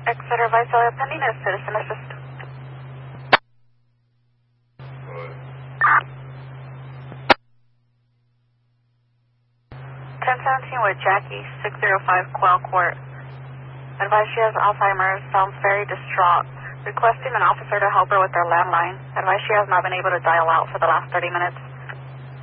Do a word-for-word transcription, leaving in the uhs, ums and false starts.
Exeter Visalia pending is citizen assist. ten seventeen with Jackie, six oh five Quail Court. Advise she has Alzheimer's, sounds very distraught. Requesting an officer to help her with their landline. Advise she has not been able to dial out for the last thirty minutes.